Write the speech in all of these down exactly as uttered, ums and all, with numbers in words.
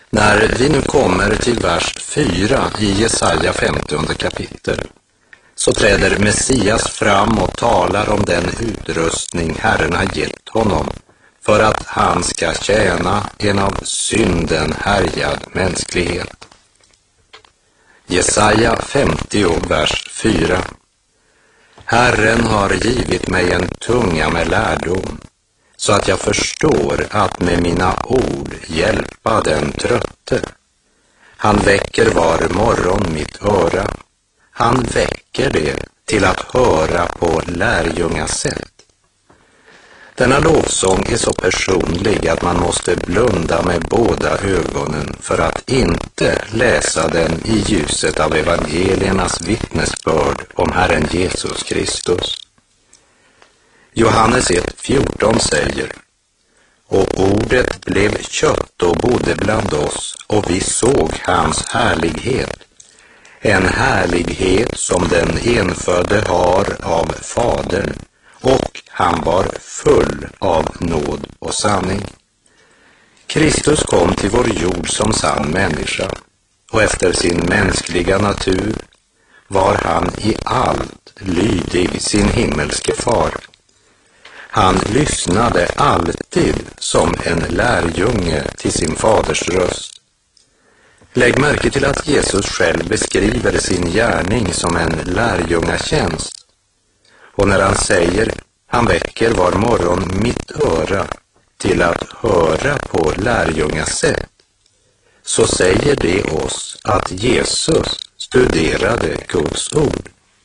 När vi nu kommer till vers fyra i Jesaja femtionde kapitel, så träder Messias fram och talar om den utrustning Herren har gett honom för att han ska tjäna en av synden härjad mänsklighet. Jesaja femtio, vers fyra. Herren har givit mig en tunga med lärdom, så att jag förstår att med mina ord hjälpa den trötte. Han väcker var morgon mitt öra. Han väcker det till att höra på lärjungas sätt. Denna lovsång är så personlig att man måste blunda med båda ögonen för att inte läsa den i ljuset av evangeliernas vittnesbörd om Herren Jesus Kristus. Johannes ett fjorton säger: och ordet blev kött och bodde bland oss, och vi såg hans härlighet, en härlighet som den enfödde har av Fadern, och han var full av nåd och sanning. Kristus kom till vår jord som sann människa, och efter sin mänskliga natur var han i allt lydig sin himmelske far. Han lyssnade alltid som en lärjunge till sin faders röst. Lägg märke till att Jesus själv beskriver sin gärning som en lärjungatjänst. Och när han säger, han väcker var morgon mitt öra till att höra på lärjungas sätt, så säger det oss att Jesus studerade Guds ord.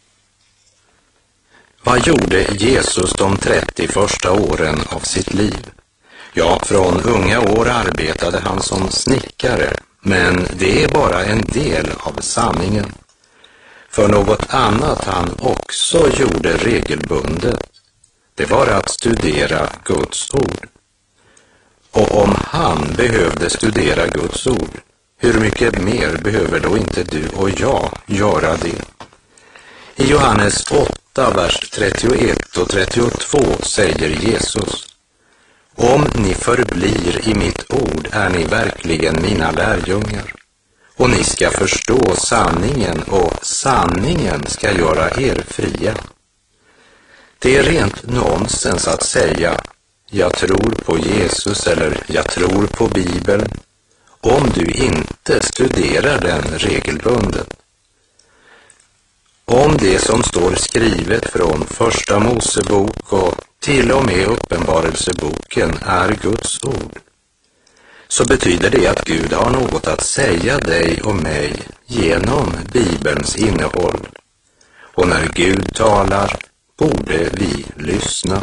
Vad gjorde Jesus de trettio första åren av sitt liv? Ja, från unga år arbetade han som snickare, men det är bara en del av sanningen. För något annat han också gjorde regelbundet, det var att studera Guds ord. Och om han behövde studera Guds ord, hur mycket mer behöver då inte du och jag göra det? I Johannes åtta, vers trettioett och trettiotvå säger Jesus: om ni förblir i mitt ord är ni verkligen mina lärjungar, och ni ska förstå sanningen, och sanningen ska göra er fria. Det är rent nonsens att säga jag tror på Jesus eller jag tror på Bibeln om du inte studerar den regelbundet. Om det som står skrivet från första Mosebok och till och med uppenbarelseboken är Guds ord, så betyder det att Gud har något att säga dig och mig genom Bibelns innehåll. Och när Gud talar borde vi lyssna.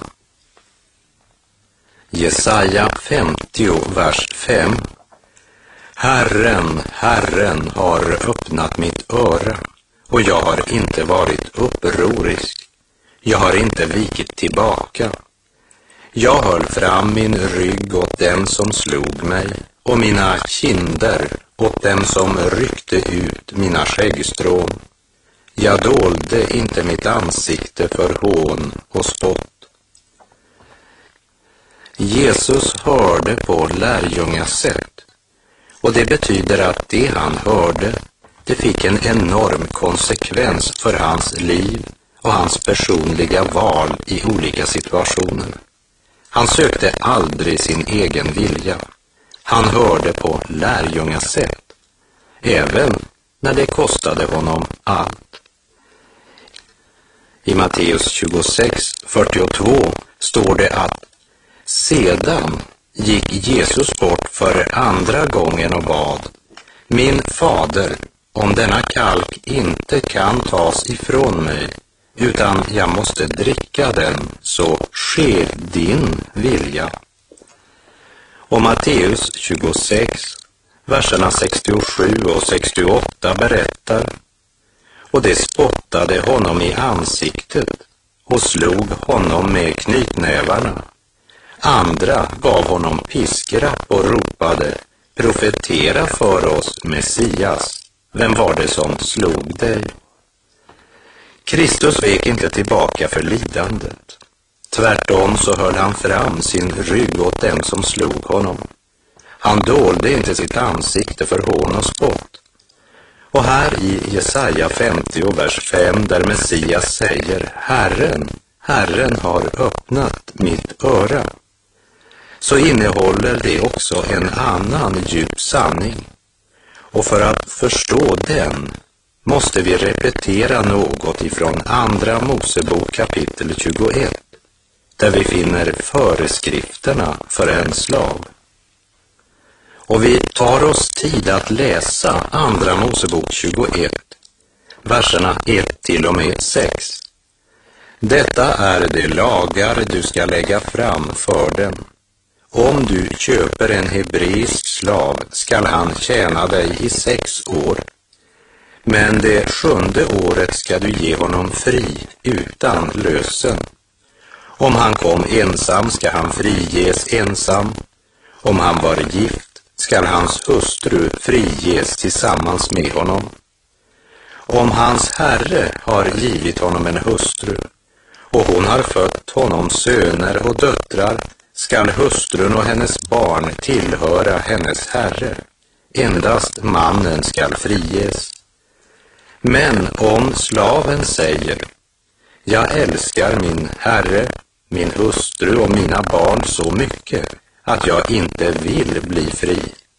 Jesaja femtio, vers fem. Herren, Herren har öppnat mitt öra, och jag har inte varit upprorisk. Jag har inte vikit tillbaka. Jag höll fram min rygg åt dem som slog mig, och mina kinder åt dem som ryckte ut mina skäggstrån. Jag dolde inte mitt ansikte för hån och spott. Jesus hörde på lärjungas sätt, och det betyder att det han hörde, det fick en enorm konsekvens för hans liv och hans personliga val i olika situationer. Han sökte aldrig sin egen vilja. Han hörde på lärjungas sätt, även när det kostade honom allt. I Matteus tjugosex, fyrtiotvå står det att sedan gick Jesus bort för andra gången och bad: min fader, om denna kalk inte kan tas ifrån mig, utan jag måste dricka den, så sker din vilja. Och Matteus tjugosex, verserna sextiosju och sextioåtta berättar: och det spottade honom i ansiktet och slog honom med knytnävarna. Andra gav honom piskrapp och ropade: profetera för oss, Messias. Vem var det som slog dig? Kristus vek inte tillbaka för lidandet. Tvärtom så höll han fram sin rygg åt dem som slog honom. Han dolde inte sitt ansikte för hån och spott. Och här i Jesaja femtio, vers fem, där Messias säger Herren, Herren har öppnat mitt öra, så innehåller det också en annan djup sanning. Och för att förstå den måste vi repetera något ifrån Andra Mosebok kapitel tjugoett, där vi finner föreskrifterna för en slav. Och vi tar oss tid att läsa Andra Mosebok tjugoett, verserna ett till och med sex. Detta är de lagar du ska lägga fram för den. Om du köper en hebreisk slav skall han tjäna dig i sex år. Men det sjunde året ska du ge honom fri utan lösen. Om han kom ensam ska han friges ensam. Om han var gift skall hans hustru friges tillsammans med honom. Om hans herre har givit honom en hustru och hon har fött honom söner och döttrar, skall hustrun och hennes barn tillhöra hennes herre. Endast mannen skall friges. Men om slaven säger, jag älskar min herre, min hustru och mina barn så mycket att jag inte vill bli fri,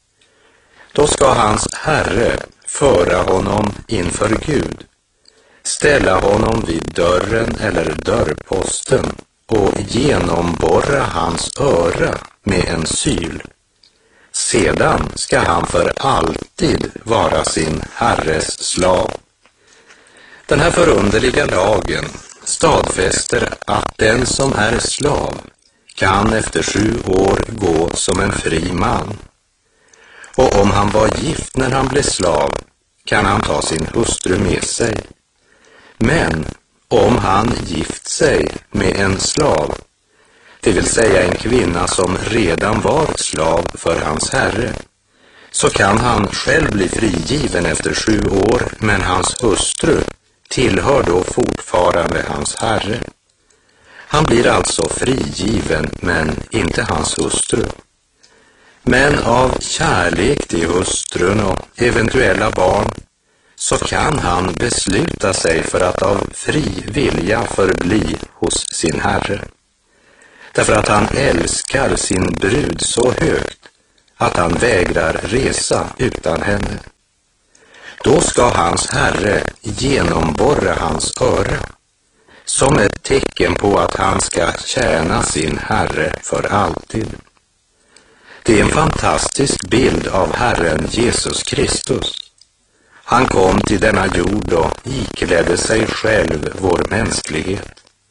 då ska hans herre föra honom inför Gud, ställa honom vid dörren eller dörrposten och genomborra hans öra med en syl. Sedan ska han för alltid vara sin herres slav. Den här förunderliga lagen stadfäster att den som är slav kan efter sju år gå som en fri man. Och om han var gift när han blev slav kan han ta sin hustru med sig. Men om han gift sig med en slav, det vill säga en kvinna som redan var slav för hans herre, så kan han själv bli frigiven efter sju år, men hans hustru tillhör då fortfarande hans herre. Han blir alltså frigiven, men inte hans hustru. Men av kärlek till hustrun och eventuella barn så kan han besluta sig för att av fri vilja förbli hos sin herre. Därför att han älskar sin brud så högt att han vägrar resa utan henne. Då ska hans herre genomborra hans öra som ett tecken på att han ska tjäna sin herre för alltid. Det är en fantastisk bild av Herren Jesus Kristus. Han kom till denna jord och iklädde sig själv vår mänsklighet.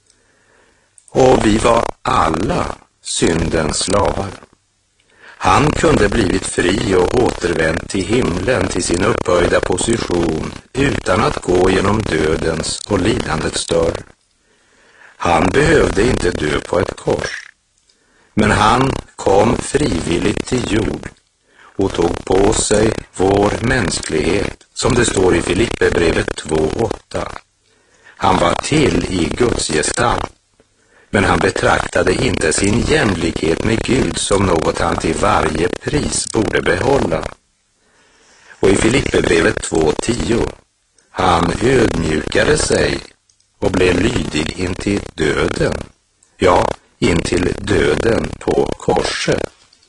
Och vi var alla syndens slavar. Han kunde blivit fri och återvänt till himlen, till sin upphöjda position, utan att gå genom dödens och lidandets dörr. Han behövde inte dö på ett kors, men han kom frivilligt till jord och tog på sig vår mänsklighet, som det står i Filipperbrevet två åtta. Han var till i Guds gestalt, men han betraktade inte sin jämlikhet med Gud som något han till varje pris borde behålla. Och i Filipperbrevet två tio, han ödmjukade sig och blev lydig intill döden, ja, intill döden på korset.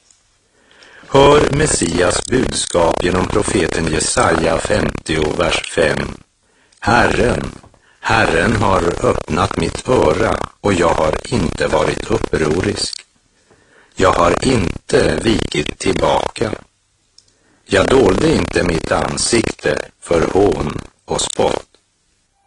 Hör Messias budskap genom profeten Jesaja femtio, vers fem. Herren, Herren har öppnat mitt öra och jag har inte varit upprorisk. Jag har inte vikit tillbaka. Jag dolde inte mitt ansikte för hån och spott.